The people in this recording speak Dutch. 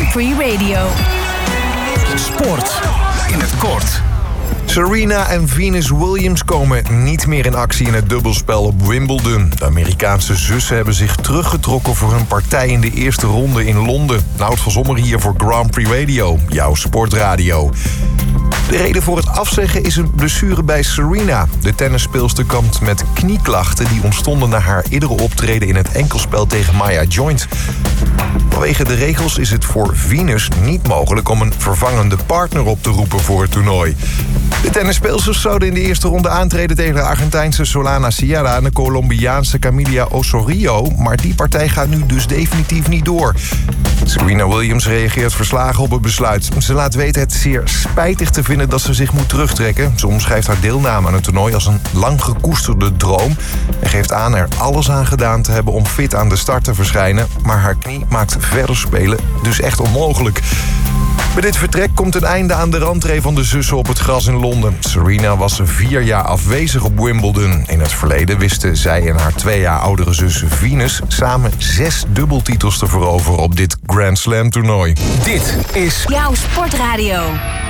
Prix Radio. Sport in het kort. Serena en Venus Williams komen niet meer in actie in het dubbelspel op Wimbledon. De Amerikaanse zussen hebben zich teruggetrokken voor hun partij in de eerste ronde in Londen. Nout van Sommer hier voor Grand Prix Radio, jouw sportradio. De reden voor het afzeggen is een blessure bij Serena. De tennisspeelster kampt met knieklachten die ontstonden na haar eerdere optreden in het enkelspel tegen Maya Joint. Vanwege de regels is het voor Venus niet mogelijk om een vervangende partner op te roepen voor het toernooi. De tennisspeelsters zouden in de eerste ronde aantreden tegen de Argentijnse Solana Sierra en de Colombiaanse Camila Osorio, maar die partij gaat nu dus definitief niet door. Serena Williams reageert verslagen op het besluit. Ze laat weten het zeer spijtig te vinden dat ze zich moet terugtrekken. Ze omschrijft haar deelname aan het toernooi als een lang gekoesterde droom en geeft aan er alles aan gedaan te hebben om fit aan de start te verschijnen. Maar haar knie maakt verder spelen dus echt onmogelijk. Bij dit vertrek komt een einde aan de rentree van de zussen op het gras in Londen. Serena was 4 jaar afwezig op Wimbledon. In het verleden wisten zij en haar 2 jaar oudere zus Venus samen 6 dubbeltitels te veroveren op dit Grand Slam toernooi. Dit is Jouw sportradio.